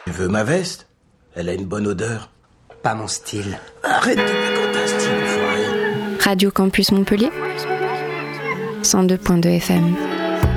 Tu veux ma veste? Elle a une bonne odeur. Pas mon style. Arrête de raconter un style, enfoiré. Radio Campus Montpellier 102.2 FM.